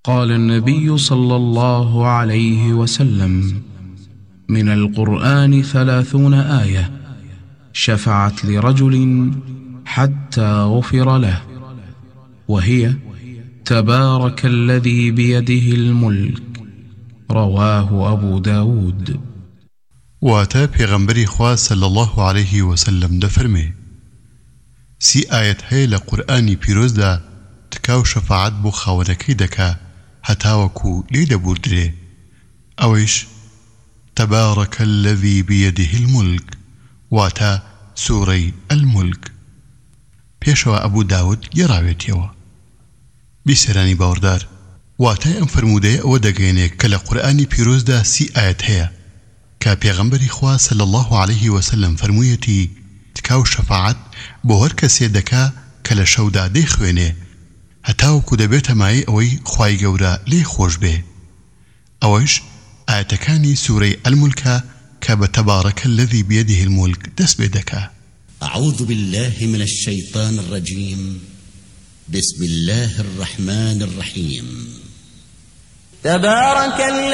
قال النبي صلى الله عليه وسلم: من القرآن 30 آية شفعت لرجل حتى غفر له، وهي: تبارك الذي بيده الملك. رواه أبو داود. واتا پیغمبری خواه صلی الله عليه وسلم دفرمي 30 آيات هي لقرآني پیروز دا تكاو شفاعت بو خاونكي دكا هتاوكو ليدا بودري اويش: تبارك الذي بيده الملك، واتا سوري الملك. پیشوا ابو داود يراويتيوا. بيسراني باوردار، واتا ام فرموده او دگينه كلا قرآني پیروز دا 30 آيات هي كا پیغمبری خواه صلی الله عليه وسلم فرمویتی تکاو شفاعت بو هر کسی دکا کل شودا دی خوینه هتاو کو دبیت مای اوی خواهی گورا لی خوش به. اویش آیتکانی سوره الملک که بتبارك الذي بيده الملك دس بدكا. أعوذ بالله من الشيطان الرجيم. بسم الله الرحمن الرحيم. تبارك